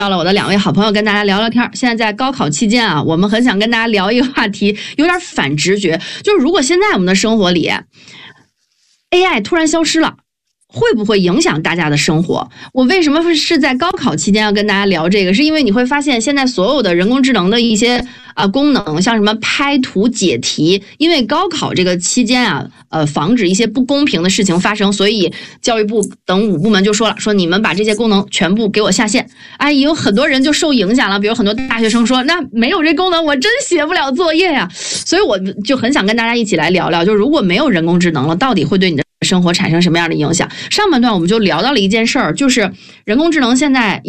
到了我的2位好朋友跟大家聊聊天。现在在高考期间啊，我们很想跟大家聊一个话题，有点反直觉，就是如果现在我们的生活里 AI 突然消失了，会不会影响大家的生活？我为什么是在高考期间要跟大家聊这个？是因为你会发现现在所有的人工智能的一些功能，像什么拍图解题，因为高考这个期间啊，防止一些不公平的事情发生，所以教育部等5部门就说了，说你们把这些功能全部给我下线。哎，有很多人就受影响了，比如很多大学生说，那没有这功能，我真写不了作业呀。所以我就很想跟大家一起来聊聊，就如果没有人工智能了，到底会对你的生活产生什么样的影响？上半段我们就聊到了一件事儿，就是人工智能现在